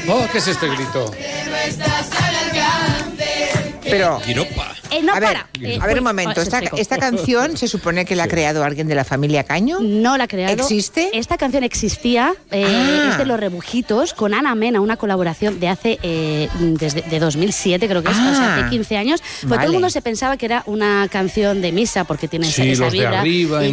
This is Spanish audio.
Oh, ¿qué es este grito? Pero... Piropa. A ver un momento, ¿esta canción se supone que la ha creado alguien de la familia Caño? No la ha creado. ¿Existe? Esta canción existía, es de Los Rebujitos, con Ana Mena, una colaboración de hace, de 2007 creo que es, o sea, hace 15 años. Pues todo el mundo se pensaba que era una canción de misa, porque tiene esa los de vibra. arriba,